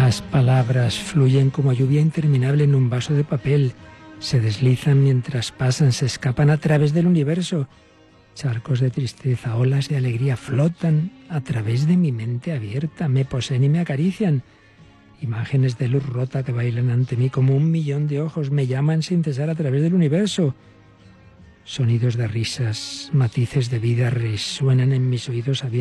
Las palabras fluyen como lluvia interminable en un vaso de papel. Se deslizan mientras pasan, se escapan a través del universo. Charcos de tristeza, olas de alegría flotan a través de mi mente abierta, me poseen y me acarician. Imágenes de luz rota que bailan ante mí como 1.000.000 de ojos, me llaman sin cesar a través del universo. Sonidos de risas, matices de vida resuenan en mis oídos abiertos.